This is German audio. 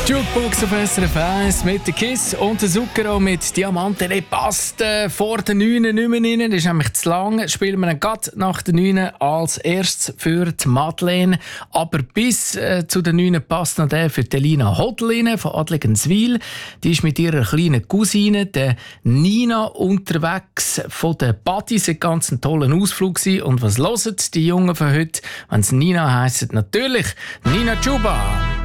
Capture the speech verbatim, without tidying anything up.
Jukebox auf S R F eins mit der Kiss und der Zucchero mit Diamanten. Der passt äh, vor der neun nicht mehr rein. Das ist nämlich zu lang. Spielen wir ihn gerade nach der neun als erstes für die Madeleine. Aber bis äh, zu der neun passt noch der für die Elina Hodelin von Adligenswil. Die ist mit ihrer kleinen Cousine, der Nina, unterwegs von der Buddies. Ein ganz toller Ausflug gewesen. Und was hören die Jungen von heute, wenn es Nina heisst? Natürlich Nina Chuba.